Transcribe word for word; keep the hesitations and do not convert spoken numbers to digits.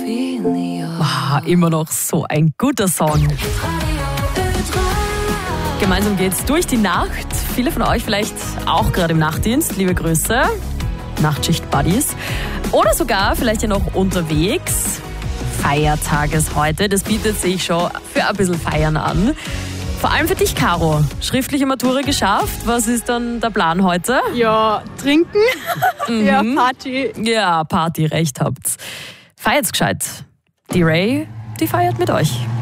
Wow, immer noch so ein guter Song. Gemeinsam geht's durch die Nacht. Viele von euch vielleicht auch gerade im Nachtdienst. Liebe Grüße. Nachtschicht-Buddies. Oder sogar vielleicht ja noch unterwegs. Feiertag ist heute. Das bietet sich schon für ein bisschen Feiern an. Vor allem für dich, Caro. Schriftliche Matura geschafft. Was ist dann der Plan heute? Ja, trinken. Mhm. Ja, Party. Ja, Party, recht habt's. Feiert's gescheit. Die Ray, die feiert mit euch.